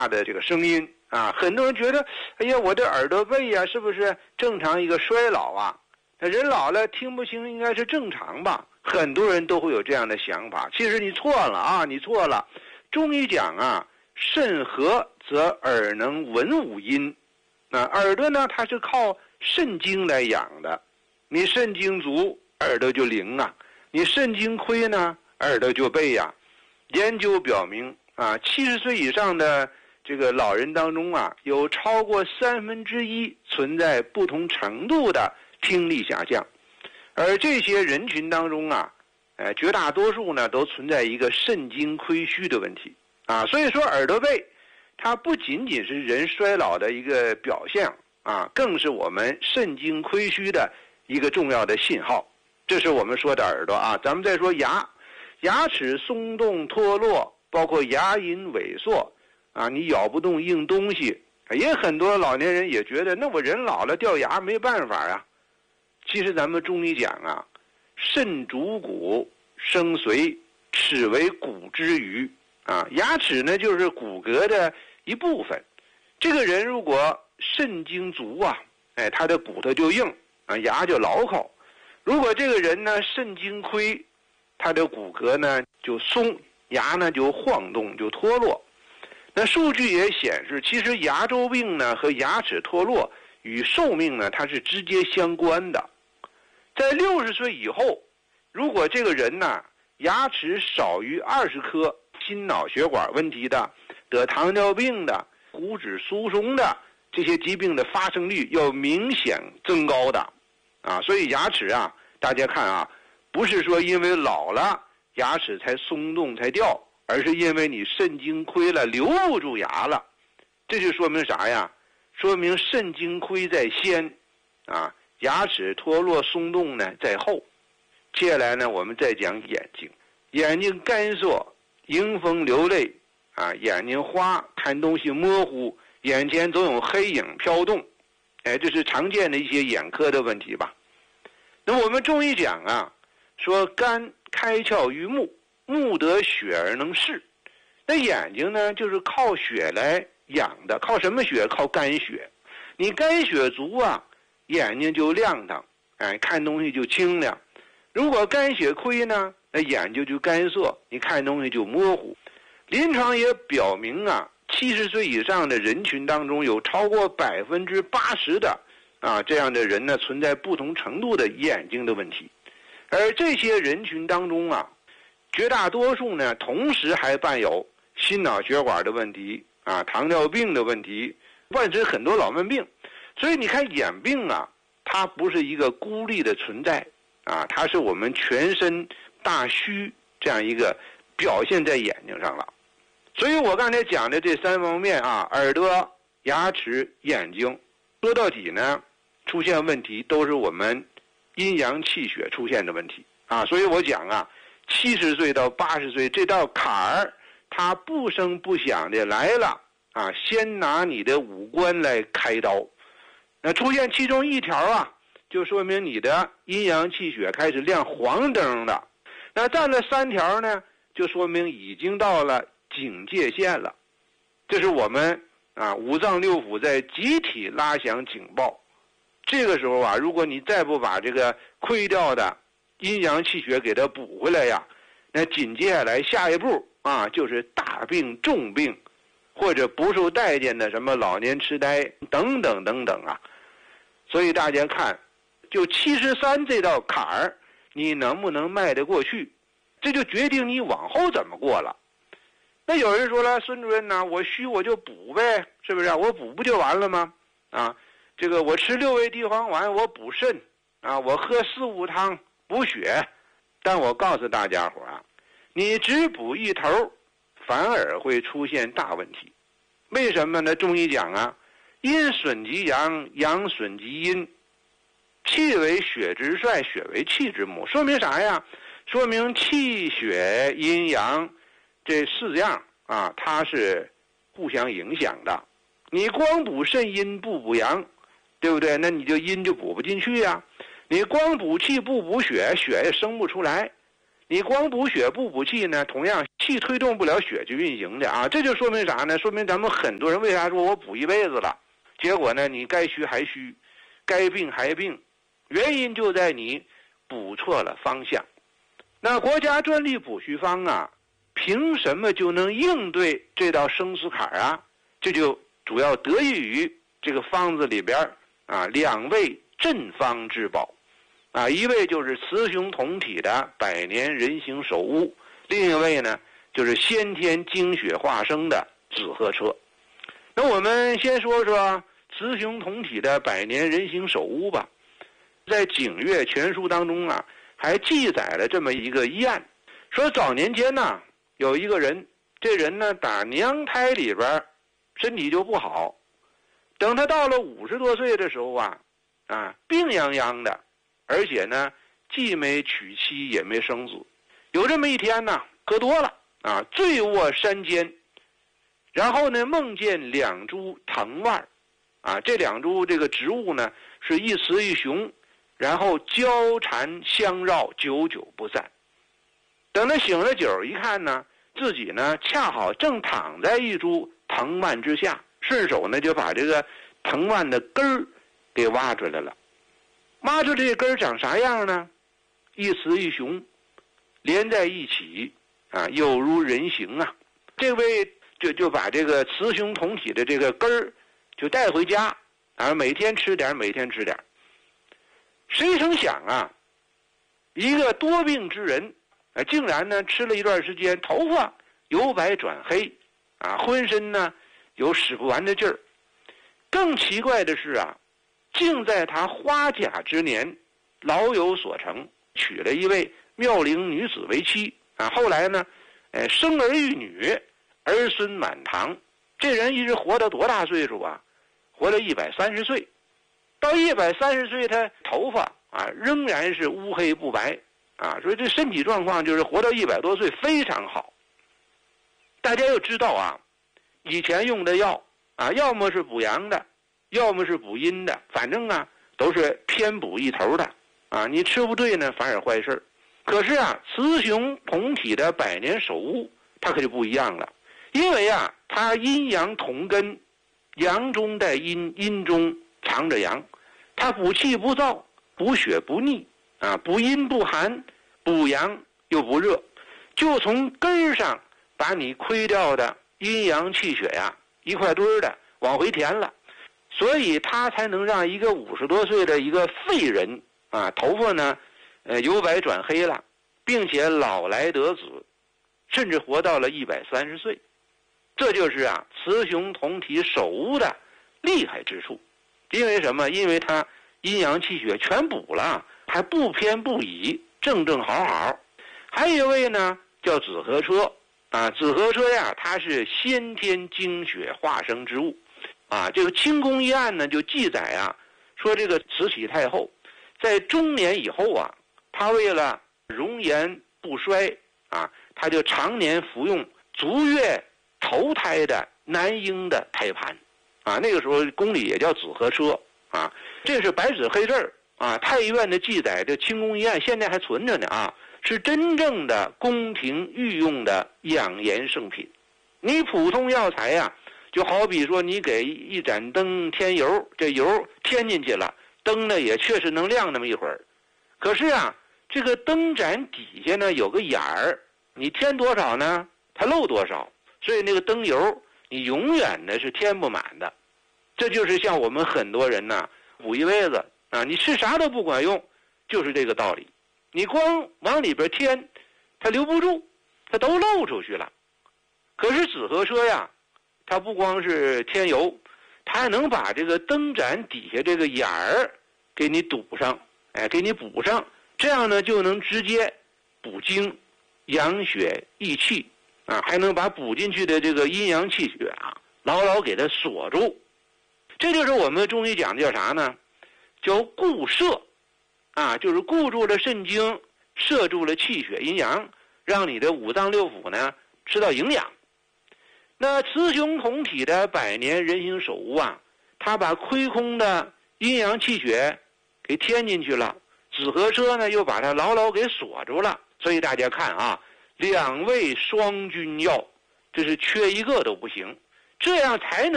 的这个声音啊。很多人觉得，哎呀，我的耳朵背呀，是不是正常一个衰老啊？人老了听不清应该是正常吧？很多人都会有这样的想法。其实你错了啊，你错了。中医讲啊，肾和则耳能闻五音。耳朵呢，它是靠肾经来养的。你肾经足，耳朵就灵啊；你肾经亏呢，耳朵就背呀。研究表明啊，70岁以上的这个老人当中啊，有超过1/3存在不同程度的听力下降，而这些人群当中啊，绝大多数呢都存在一个肾经亏虚的问题啊。所以说耳朵背，它不仅仅是人衰老的一个表现啊，更是我们肾经亏虚的一个重要的信号。这是我们说的耳朵啊。咱们再说牙，牙齿松动脱落，包括牙龈萎缩啊，你咬不动硬东西，也很多老年人也觉得，那我人老了掉牙没办法啊。其实咱们中医讲啊，肾主骨，生髓，齿为骨之余啊。牙齿呢就是骨骼的一部分。这个人如果肾经足啊，他的骨头就硬啊，牙就牢靠。如果这个人呢肾经亏，他的骨骼呢就松，牙呢就晃动，就脱落。那数据也显示，其实牙周病呢和牙齿脱落与寿命呢它是直接相关的。在60岁以后，如果这个人呢牙齿少于20颗，心脑血管问题的、得糖尿病的、骨质疏松的这些疾病的发生率要明显增高的啊。所以牙齿啊，大家看啊，不是说因为老了牙齿才松动才掉，而是因为你肾经亏了，留不住牙了。这就说明啥呀？说明肾经亏在先啊，牙齿脱落松动呢在后。接下来呢，我们再讲眼睛。眼睛干涩，迎风流泪啊，眼睛花，看东西模糊，眼前总有黑影飘动，这是常见的一些眼科的问题吧。那么我们中医讲啊，说肝开窍于目，目得血而能视。那眼睛呢，就是靠血来养的。靠什么血？靠肝血。你肝血足啊，眼睛就亮堂，看东西就清亮。如果肝血亏呢，那眼睛就干涩，你看东西就模糊。临床也表明啊，70岁以上的人群当中，有超过80%的这样的人呢，存在不同程度的眼睛的问题。而这些人群当中啊，绝大多数呢，同时还伴有心脑血管的问题啊、糖尿病的问题，伴随很多老慢病。所以你看眼病啊，它不是一个孤立的存在啊，它是我们全身大虚这样一个表现在眼睛上了。所以我刚才讲的这3方面啊，耳朵、牙齿、眼睛，说到底呢，出现问题都是我们阴阳气血出现的问题啊。所以我讲啊，70岁到80岁这道坎儿，它不声不响的来了啊，先拿你的五官来开刀。那出现其中一条啊，就说明你的阴阳气血开始亮黄灯了。那占了3条呢，就说明已经到了警戒线了。这是我们五脏六腑在集体拉响警报。这个时候啊，如果你再不把这个亏掉的阴阳气血给它补回来呀，那紧接下来下一步啊，就是大病重病，或者不受待见的什么老年痴呆等等等等啊。所以大家看，就73这道坎儿，你能不能迈得过去，这就决定你往后怎么过了。那有人说了，孙主任呢，我虚我就补呗，是不是？我补不就完了吗？这个我吃6味地黄丸，我补肾我喝4物汤补血。但我告诉大家伙你只补一头，反而会出现大问题。为什么呢？中医讲啊，阴损及阳，阳损及阴，气为血之帅，血为气之母。说明啥呀？说明气血阴阳这4样它是互相影响的。你光补肾阴不补阳，对不对？那你就阴就补不进去呀。你光补气不补血，血也生不出来。你光补血不补气呢，同样气推动不了血去运行的啊。这就说明啥呢？说明咱们很多人为啥说我补一辈子了，结果呢你该虚还虚，该病还病，原因就在你补错了方向。那国家专利补虚方啊，凭什么就能应对这道生死坎啊？这就主要得益于这个方子里边啊2味镇方之宝啊，一位就是雌雄同体的百年人形首乌，另一位呢就是先天精血化生的紫河车。那我们先说说雌雄同体的百年人形首乌吧。在《景岳全书》当中啊，还记载了这么一个医案，说早年间呢，有一个人，这人呢打娘胎里边身体就不好，等他到了50多岁的时候啊，病殃殃的，而且呢既没娶妻也没生子。有这么一天呢，喝多了啊，醉卧山间，然后呢梦见2株藤蔓啊，这2株这个植物呢是一雌一雄，然后交缠相绕，久久不散。等他醒了酒一看呢，自己呢恰好正躺在一株藤蔓之下，顺手呢就把这个藤蔓的根儿给挖出来了。挖出这个根儿长啥样呢？一雌一雄连在一起啊，有如人形啊。这位就把这个雌雄同体的这个根儿就带回家啊，每天吃点，每天吃点。谁成想啊，一个多病之人竟然呢吃了一段时间，头发由白转黑啊，浑身呢有使不完的劲儿。更奇怪的是啊，竟在他花甲之年老有所成，娶了一位妙龄女子为妻啊。后来呢生儿育女，儿孙满堂。这人一直活到多大岁数啊？活到130岁。到130岁，他头发啊仍然是乌黑不白啊，所以这身体状况就是活到100多岁非常好。大家要知道啊，以前用的药啊，要么是补阳的，要么是补阴的，反正啊都是偏补一头的啊。你吃不对呢，反而坏事。可是啊，雌雄同体的百年首乌，它可就不一样了，因为啊，它阴阳同根，阳中带阴，阴中藏着阳，它补气不燥，补血不腻啊，补阴不寒，补阳又不热，就从根上把你亏掉的阴阳气血呀一块堆儿的往回填了。所以它才能让一个50多岁的一个废人啊，头发呢由白转黑了，并且老来得子，甚至活到了130岁。这就是啊雌雄同体首乌的厉害之处。因为什么？因为它阴阳气血全补了，还不偏不倚，正正好好。还有一位呢叫紫河车啊，紫河车呀，它是先天精血化生之物啊。这个清宫一案呢就记载啊，说这个慈禧太后在中年以后啊，她为了容颜不衰啊，她就常年服用足月头胎的男婴的胎盘啊。那个时候宫里也叫紫河车啊，这是白纸黑字啊，太医院的记载，这清宫一案现在还存着呢啊，是真正的宫廷御用的养颜圣品。你普通药材呀，就好比说你给一盏灯添油，这油添进去了，灯呢也确实能亮那么一会儿。可是啊，这个灯盏底下呢有个眼儿，你添多少呢，它漏多少，所以那个灯油你永远呢是添不满的。这就是像我们很多人呢补一辈子啊，你吃啥都不管用，就是这个道理。你光往里边添，它留不住，它都漏出去了。可是紫河车呀，它不光是添油，它还能把这个灯盏底下这个眼儿给你堵上，给你补上，这样呢就能直接补精、养血、益气啊，还能把补进去的这个阴阳气血啊牢牢给它锁住。这就是我们中医讲的叫啥呢？叫固摄啊，就是固住了肾经，摄住了气血阴阳，让你的五脏六腑呢吃到营养。那雌雄同体的百年人形首乌啊，它把亏空的阴阳气血给添进去了，紫河车呢又把它牢牢给锁住了。所以大家看啊， 2味双君药，这是缺一个都不行，这样才能